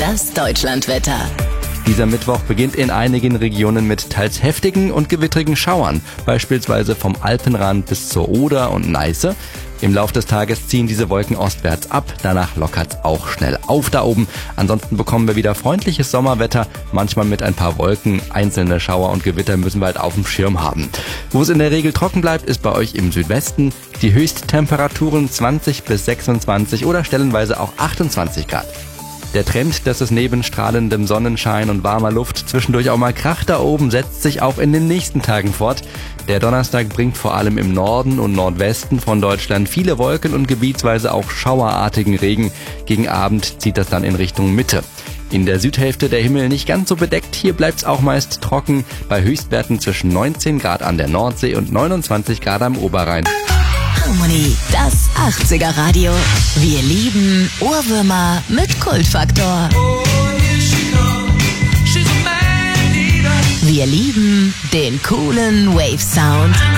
Das Deutschlandwetter. Dieser Mittwoch beginnt in einigen Regionen mit teils heftigen und gewittrigen Schauern, beispielsweise vom Alpenrand bis zur Oder und Neiße. Im Lauf des Tages ziehen diese Wolken ostwärts ab, danach lockert's auch schnell auf da oben. Ansonsten bekommen wir wieder freundliches Sommerwetter, manchmal mit ein paar Wolken. Einzelne Schauer und Gewitter müssen wir halt auf dem Schirm haben. Wo es in der Regel trocken bleibt, ist bei euch im Südwesten. Die Höchsttemperaturen 20 bis 26 oder stellenweise auch 28 Grad. Der Trend, dass es neben strahlendem Sonnenschein und warmer Luft zwischendurch auch mal kracht da oben, setzt sich auch in den nächsten Tagen fort. Der Donnerstag bringt vor allem im Norden und Nordwesten von Deutschland viele Wolken und gebietsweise auch schauerartigen Regen. Gegen Abend zieht das dann in Richtung Mitte. In der Südhälfte der Himmel nicht ganz so bedeckt, hier bleibt's auch meist trocken, bei Höchstwerten zwischen 19 Grad an der Nordsee und 29 Grad am Oberrhein. Harmony, das 80er Radio. Wir lieben Ohrwürmer mit Kultfaktor. Wir lieben den coolen Wave-Sound.